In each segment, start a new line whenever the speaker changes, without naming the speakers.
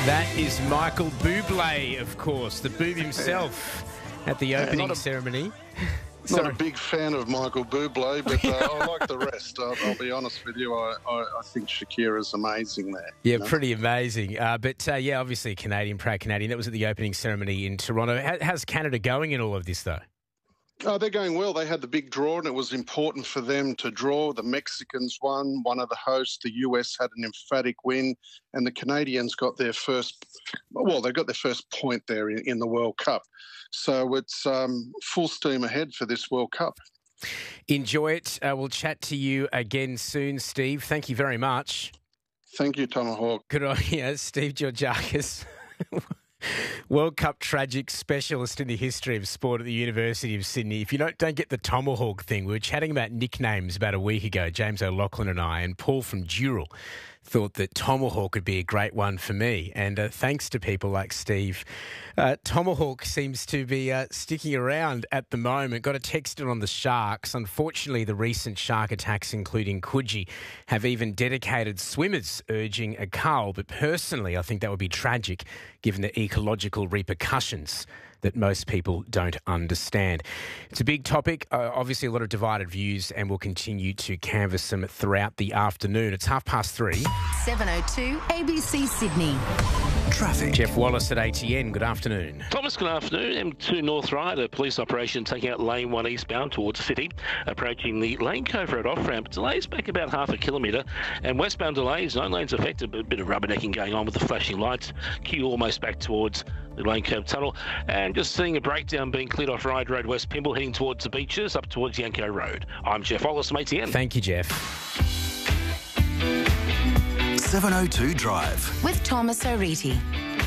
That is Michael Bublé, of course, the Boob himself at the opening ceremony.
Not a big fan of Michael Bublé, but I like the rest. I'll be honest with you. I think Shakira's amazing there.
Yeah,
you know?
Pretty amazing. But obviously a Canadian, proud Canadian. That was at the opening ceremony in Toronto. How's Canada going in all of this, though?
Oh, they're going well. They had the big draw, and it was important for them to draw. The Mexicans won, one of the hosts. The US had an emphatic win, and the Canadians got their first. Well, they got their first point there in the World Cup. So it's full steam ahead for this World Cup.
Enjoy it. We'll chat to you again soon, Steve. Thank you very much.
Thank you, Tomahawk.
Good on you, Steve Georgakis. World Cup tragic specialist in the history of sport at the University of Sydney. If you don't get the Tomahawk thing, we were chatting about nicknames about a week ago, James O'Loughlin and I, and Paul from Dural thought that Tomahawk would be a great one for me. And thanks to people like Steve, Tomahawk seems to be sticking around at the moment. Got a text in on the Sharks. Unfortunately, the recent shark attacks, including Coogee, have even dedicated swimmers urging a cull. But personally, I think that would be tragic given the ecological repercussions that most people don't understand. It's a big topic, obviously a lot of divided views, and we'll continue to canvass them throughout the afternoon. It's 3:30.
7:02 ABC Sydney.
Traffic.
Jeff Wallace at ATN, good afternoon.
Thomas, good afternoon. M2 North Ryde, a police operation taking out lane 1 eastbound towards City, approaching the Lane Cove Road off-ramp. Delays back about half a kilometre, and westbound delays, 9 lanes affected, but a bit of rubbernecking going on with the flashing lights. Queue almost back towards the Lane Cove Tunnel, and just seeing a breakdown being cleared off Ryde Road West Pymble, heading towards the beaches, up towards Yanko Road. I'm Jeff Wallace from ATN.
Thank you, Jeff.
7:02 Drive.
With Thomas O'Reilly.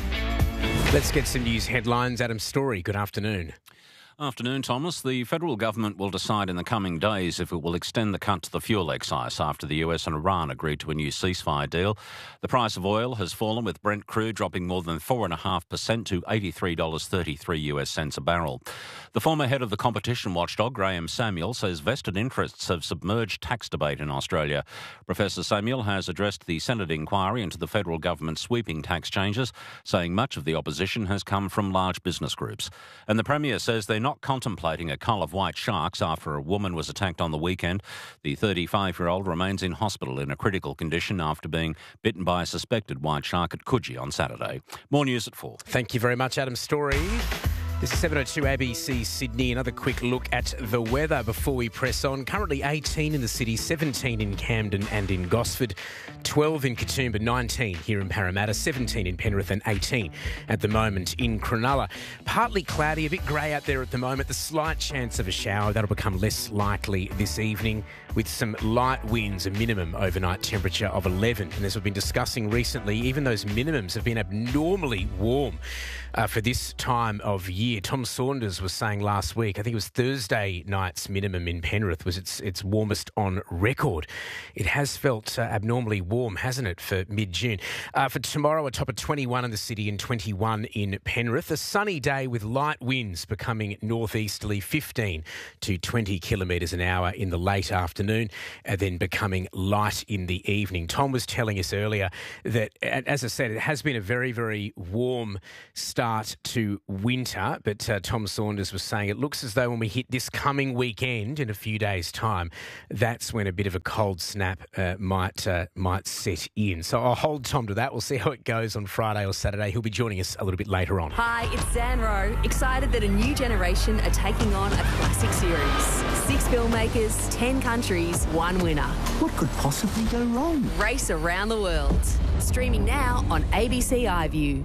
Let's get some news headlines. Adam Story, good afternoon.
Afternoon, Thomas. The federal government will decide in the coming days if it will extend the cut to the fuel excise after the US and Iran agreed to a new ceasefire deal. The price of oil has fallen, with Brent crude dropping more than 4.5% to $83.33 US cents a barrel. The former head of the competition watchdog, Graham Samuel, says vested interests have submerged tax debate in Australia. Professor Samuel has addressed the Senate inquiry into the federal government's sweeping tax changes, saying much of the opposition has come from large business groups. And the Premier says they're not contemplating a cull of white sharks after a woman was attacked on the weekend. The 35-year-old remains in hospital in a critical condition after being bitten by a suspected white shark at Coogee on Saturday. More news at 4.
Thank you very much, Adam Story. This is 7:02 ABC Sydney. Another quick look at the weather before we press on. Currently 18 in the city, 17 in Camden and in Gosford, 12 in Katoomba, 19 here in Parramatta, 17 in Penrith and 18 at the moment in Cronulla. Partly cloudy, a bit grey out there at the moment. The slight chance of a shower, that'll become less likely this evening with some light winds, a minimum overnight temperature of 11. And as we've been discussing recently, even those minimums have been abnormally warm for this time of year. Tom Saunders was saying last week, I think it was Thursday night's minimum in Penrith was its warmest on record. It has felt abnormally warm, hasn't it, for mid-June. For tomorrow, a top of 21 in the city and 21 in Penrith. A sunny day with light winds becoming northeasterly, 15 to 20 kilometres an hour in the late afternoon, and then becoming light in the evening. Tom was telling us earlier that, as I said, it has been a very, very warm start to winter, but Tom Saunders was saying it looks as though when we hit this coming weekend in a few days' time, that's when a bit of a cold snap might set in. So I'll hold Tom to that. We'll see how it goes on Friday or Saturday. He'll be joining us a little bit later on.
Hi, it's Zan Rowe. Excited that a new generation are taking on a classic series. 6 filmmakers, 10 countries, 1 winner.
What could possibly go wrong?
Race around the world. Streaming now on ABC iView.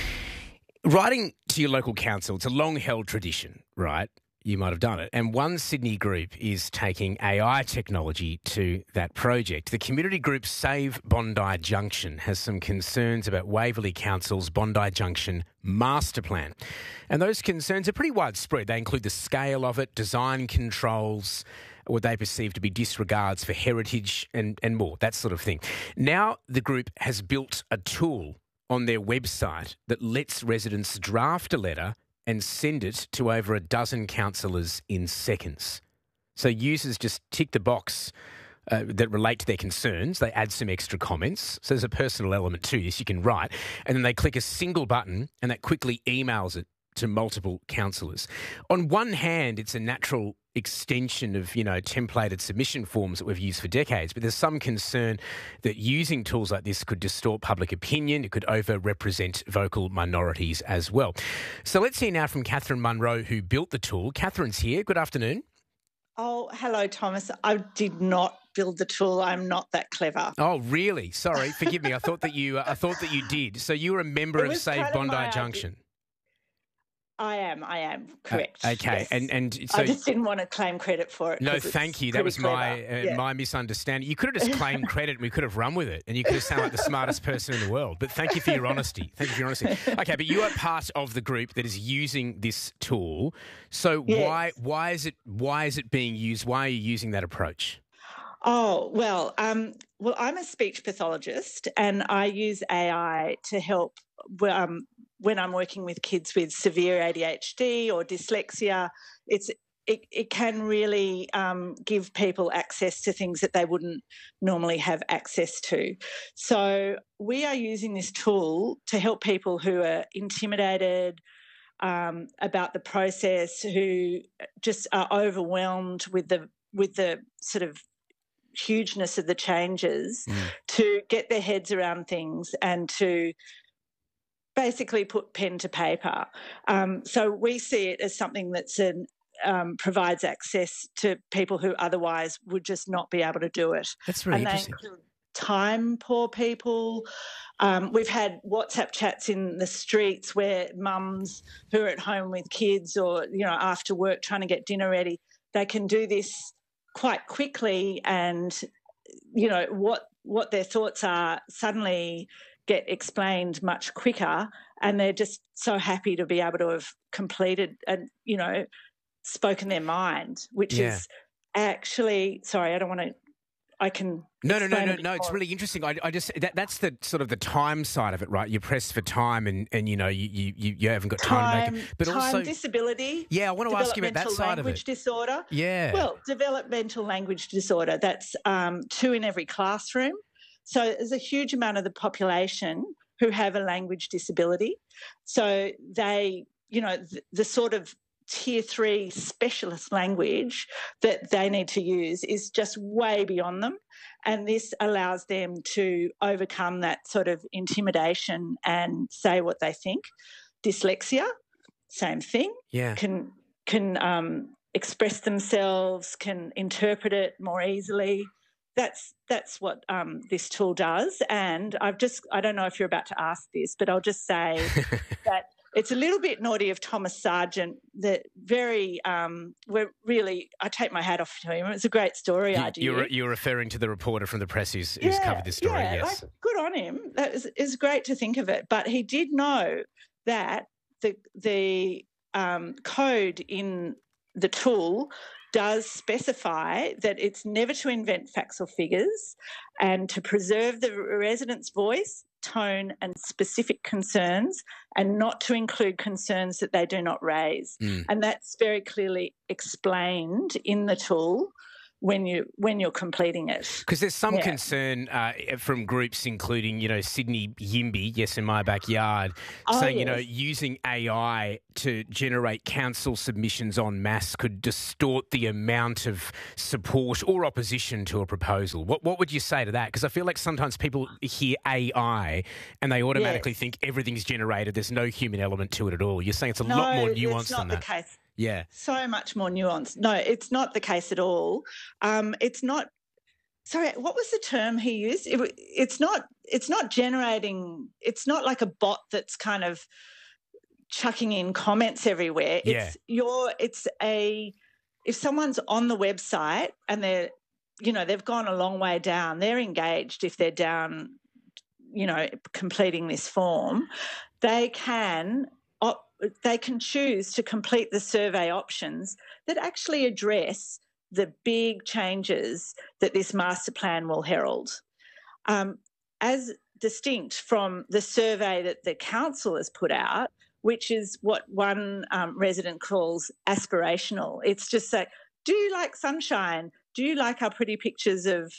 Writing to your local council, it's a long-held tradition, right? You might have done it. And one Sydney group is taking AI technology to that project. The community group Save Bondi Junction has some concerns about Waverley Council's Bondi Junction master plan. And those concerns are pretty widespread. They include the scale of it, design controls, what they perceive to be disregards for heritage and more, that sort of thing. Now the group has built a tool on their website that lets residents draft a letter and send it to over a dozen councillors in seconds. So users just tick the box that relate to their concerns. They add some extra comments. So there's a personal element to this. You can write, and then they click a single button, and that quickly emails it to multiple councillors. On one hand, it's a natural extension of, templated submission forms that we've used for decades, but there's some concern that using tools like this could distort public opinion. It could overrepresent vocal minorities as well. So let's hear now from Catherine Munro, who built the tool. Catherine's here. Good afternoon.
Oh, hello, Thomas. I did not build the tool. I'm not that clever.
Oh, really? Sorry, forgive me. I thought that you did. So you were a member of Save Bondi Junction.
I am, correct.
Okay,
yes.
and so
I just didn't want to claim credit for it.
No, thank you. That was my misunderstanding. You could have just claimed credit and we could have run with it, and you could have sounded like the smartest person in the world. But thank you for your honesty. Okay, but you are part of the group that is using this tool. So
yes.
why is it being used? Why are you using that approach?
Oh, well, I'm a speech pathologist, and I use AI to help when I'm working with kids with severe ADHD or dyslexia. It can really give people access to things that they wouldn't normally have access to. So we are using this tool to help people who are intimidated about the process, who just are overwhelmed with the sort of hugeness of the changes, to get their heads around things and to basically put pen to paper. So we see it as something that's provides access to people who otherwise would just not be able to do it.
That's really interesting.
They include time-poor people. We've had WhatsApp chats in the streets where mums who are at home with kids or, after work trying to get dinner ready, they can do this quite quickly, and, what their thoughts are suddenly get explained much quicker, and they're just so happy to be able to have completed and, spoken their mind, which is actually, sorry, I don't want to, I can...
No. It's really interesting. I just that's the sort of the time side of it, right? You're pressed for time, and you haven't got time to make it. But also
disability.
Yeah, I want to ask you about that side of it.
Language disorder.
Yeah.
Well, developmental language disorder. That's 2 in every classroom. So there's a huge amount of the population who have a language disability. So they, the sort of Tier 3 specialist language that they need to use is just way beyond them. And this allows them to overcome that sort of intimidation and say what they think. Dyslexia, same thing.
Yeah.
Can express themselves, can interpret it more easily. That's what this tool does. And I don't know if you're about to ask this, but I'll just say that it's a little bit naughty of Thomas Sargent, that I take my hat off to him. It's a great story idea.
You're referring to the reporter from the press who's covered this story, yes.
Good on him. It's great to think of it. But he did know that the code in the tool does specify that it's never to invent facts or figures, and to preserve the resident's voice, tone and specific concerns, and not to include concerns that they do not raise. And that's very clearly explained in the tool when you're completing it.
Because there's some concern from groups including, Sydney Yimby, yes, in my backyard, saying,
yes.
Using AI to generate council submissions en masse could distort the amount of support or opposition to a proposal. What would you say to that? Because I feel like sometimes people hear AI and they automatically think everything's generated. There's no human element to it at all. You're saying it's a lot more nuanced than that.
No, it's not the case.
Yeah.
So much more nuanced. No, it's not the case at all. It's not. Sorry, what was the term he used? It's not generating. It's not like a bot that's kind of chucking in comments everywhere.
Yeah.
If someone's on the website and they've gone a long way down, they're engaged. If they're down, completing this form, they can choose to complete the survey options that actually address the big changes that this master plan will herald. As distinct from the survey that the council has put out, which is what one resident calls aspirational. It's just like, do you like sunshine? do you like our pretty pictures of,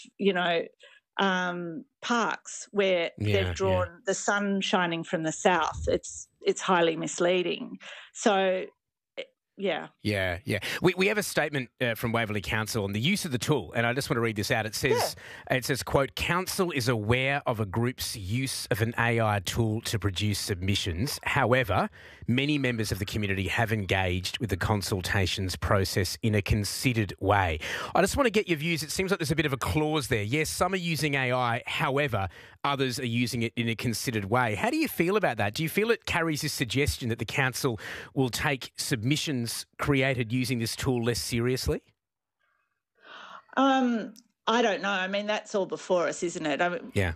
parks where they've drawn the sun shining from the south? It's highly misleading. So, yeah.
Yeah. We have a statement from Waverley Council on the use of the tool, and I just want to read this out. It says, quote, "Council is aware of a group's use of an AI tool to produce submissions. However, many members of the community have engaged with the consultations process in a considered way." I just want to get your views. It seems like there's a bit of a clause there. Yes, some are using AI, however, others are using it in a considered way. How do you feel about that? Do you feel it carries this suggestion that the council will take submissions created using this tool less seriously?
I don't know. I mean, that's all before us, isn't it?
Yeah.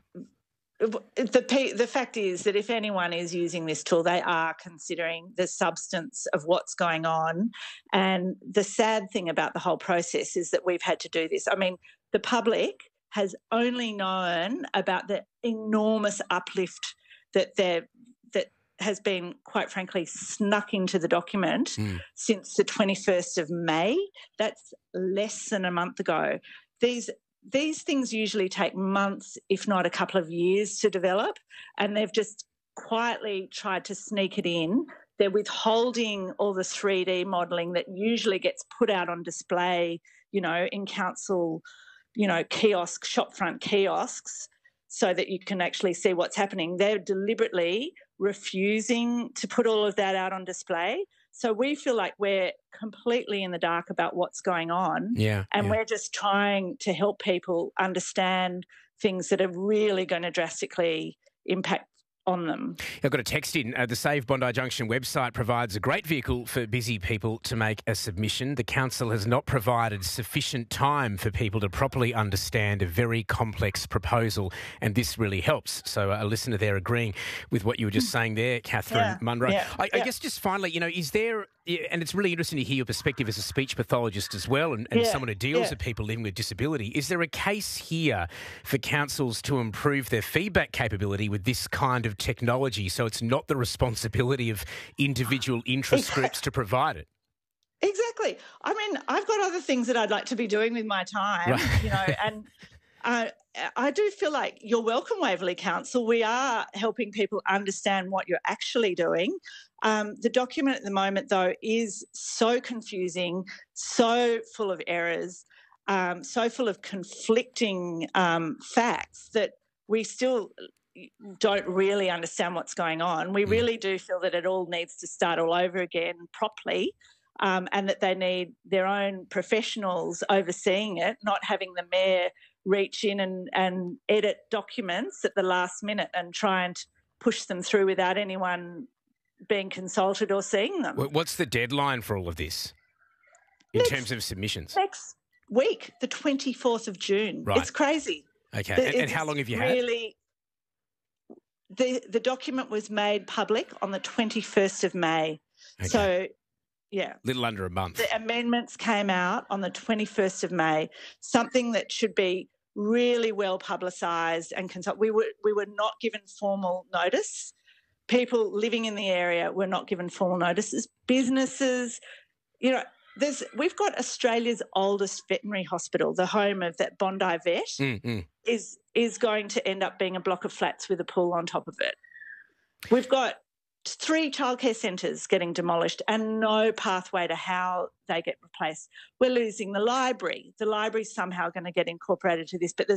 The fact is that if anyone is using this tool, they are considering the substance of what's going on. And the sad thing about the whole process is that we've had to do this. I mean, the public has only known about the enormous uplift that has been, quite frankly, snuck into the document since the 21st of May. That's less than a month ago. These things usually take months, if not a couple of years, to develop, and they've just quietly tried to sneak it in. They're withholding all the 3D modelling that usually gets put out on display, in council, shopfront kiosks, so that you can actually see what's happening. They're deliberately refusing to put all of that out on display. So we feel like we're completely in the dark about what's going on. And we're just trying to help people understand things that are really going to drastically impact on them.
I've got a text in. The Save Bondi Junction website provides a great vehicle for busy people to make a submission. The council has not provided sufficient time for people to properly understand a very complex proposal, and this really helps. So a listener there agreeing with what you were just saying there, Catherine Munro. I guess just finally, is there, and it's really interesting to hear your perspective as a speech pathologist as well, and someone who deals with people living with disability. Is there a case here for councils to improve their feedback capability with this kind of technology, so it's not the responsibility of individual interest groups to provide it?
Exactly. I mean, I've got other things that I'd like to be doing with my time, and I do feel like you're welcome, Waverley Council. We are helping people understand what you're actually doing. The document at the moment, though, is so confusing, so full of errors, so full of conflicting facts that we still don't really understand what's going on. We really do feel that it all needs to start all over again properly, and that they need their own professionals overseeing it, not having the mayor reach in and edit documents at the last minute and try and push them through without anyone being consulted or seeing them.
What's the deadline for all of this in terms of submissions?
Next week, the 24th of June.
Right.
It's crazy.
Okay. And how long have you had?
The document was made public on the 21st of May.
Okay.
So,
little under a month.
The amendments came out on the 21st of May, something that should be really well publicised and we were not given formal notice. People living in the area were not given formal notices. Businesses, we've got Australia's oldest veterinary hospital, the home of that Bondi Vet, is going to end up being a block of flats with a pool on top of it. We've got 3 childcare centres getting demolished and no pathway to how they get replaced. We're losing the library. The library's somehow going to get incorporated to this, but there's